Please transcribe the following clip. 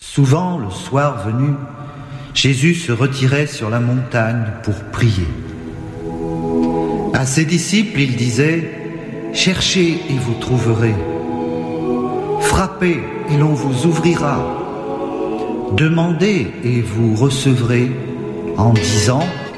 Souvent, le soir venu, Jésus se retirait sur la montagne pour prier. À ses disciples, il disait « Cherchez et vous trouverez. Frappez et l'on vous ouvrira. Demandez et vous recevrez. » En disant «